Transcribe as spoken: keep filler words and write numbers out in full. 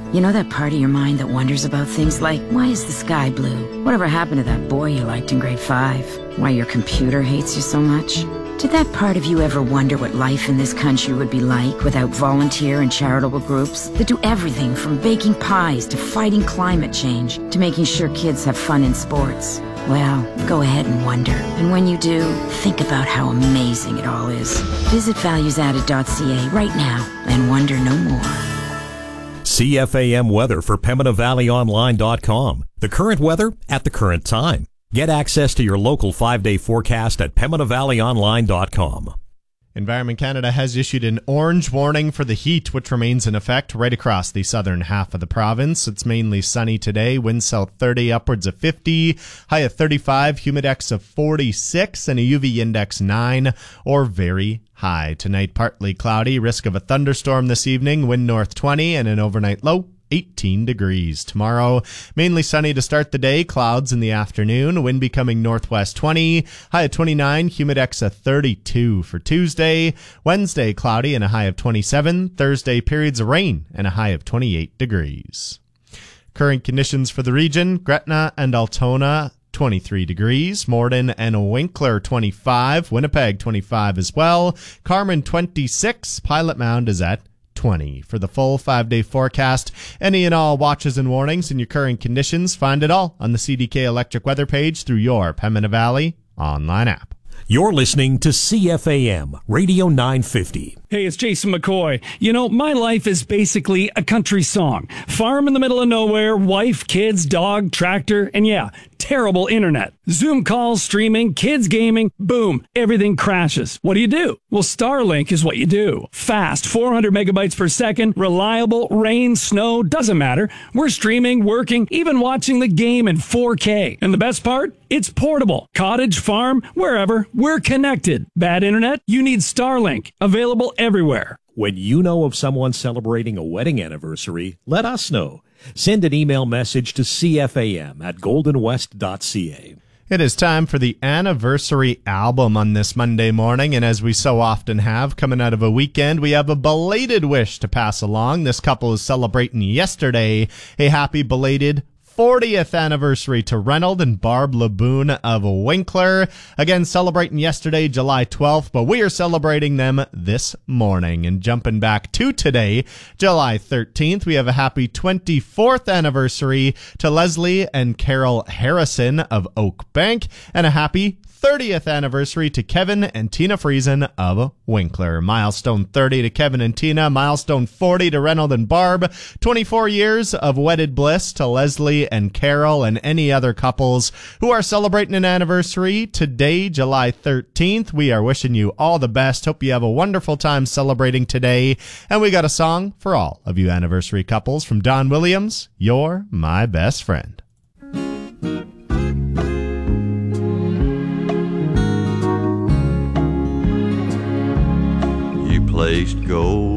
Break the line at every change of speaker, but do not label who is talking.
You know that part of your mind that wonders about things like, why is the sky blue? Whatever happened to that boy you liked in grade five? Why your computer hates you so much? Did that part of you ever wonder what life in this country would be like without volunteer and charitable groups that do everything from baking pies to fighting climate change to making sure kids have fun in sports? Well, go ahead and wonder. And when you do, think about how amazing it all is. Visit values added dot c a right now and wonder no more.
C F A M weather for Pembina Valley Online dot com. The current weather at the current time. Get access to your local five-day forecast at Pembina Valley Online dot com.
Environment Canada has issued an orange warning for the heat, which remains in effect right across the southern half of the province. It's mainly sunny today, wind south thirty, upwards of fifty, high of thirty-five, humidex of forty-six, and a U V index nine, or very high. Tonight, partly cloudy, risk of a thunderstorm this evening, wind north twenty, and an overnight low eighteen degrees. Tomorrow, mainly sunny to start the day, clouds in the afternoon, wind becoming northwest twenty, high of twenty-nine, humidex of thirty-two. For Tuesday, Wednesday, cloudy and a high of twenty-seven, Thursday, periods of rain and a high of twenty-eight degrees. Current conditions for the region, Gretna and Altona, twenty-three degrees, Morden and Winkler twenty-five, Winnipeg twenty-five as well, Carmen twenty-six, Pilot Mound is at twenty. For the full five-day forecast, any and all watches and warnings and your current conditions, find it all on the C D K Electric Weather page through your Pembina Valley online app.
You're listening to C F A M Radio nine fifty.
Hey, it's Jason McCoy. You know, my life is basically a country song. Farm in the middle of nowhere, wife, kids, dog, tractor, and yeah, terrible internet. Zoom calls, streaming, kids gaming, boom, everything crashes. What do you do? Well, Starlink is what you do. Fast, four hundred megabytes per second, reliable, rain, snow, doesn't matter. We're streaming, working, even watching the game in four K. And the best part? It's portable. Cottage, farm, wherever, we're connected. Bad internet? You need Starlink. Available everywhere.
When you know of someone celebrating a wedding anniversary, let us know. Send an email message to c f a m at golden west dot c a.
It is time for the anniversary album on this Monday morning, and as we so often have, coming out of a weekend, we have a belated wish to pass along. This couple is celebrating yesterday a happy belated fortieth anniversary to Reynold and Barb Laboon of Winkler. Again, celebrating yesterday, July twelfth, but we are celebrating them this morning. And jumping back to today, July thirteenth, we have a happy twenty-fourth anniversary to Leslie and Carol Harrison of Oak Bank, and a happy thirtieth anniversary to Kevin and Tina Friesen of Winkler. Milestone thirty to Kevin and Tina, milestone forty to Reynold and Barb, twenty-four years of wedded bliss to Leslie and Carol and any other couples who are celebrating an anniversary today, July thirteenth. We are wishing you all the best. Hope you have a wonderful time celebrating today. And we got a song for all of you anniversary couples from Don Williams, You're My Best Friend.
Placed gold